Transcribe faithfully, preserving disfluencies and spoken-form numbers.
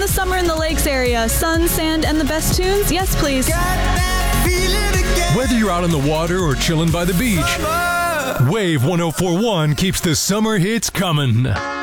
the summer in the lakes area. Sun, sand, and the best tunes? Yes, please. Whether you're out on the water or chilling by the beach, Wave one oh four point one keeps the summer hits coming.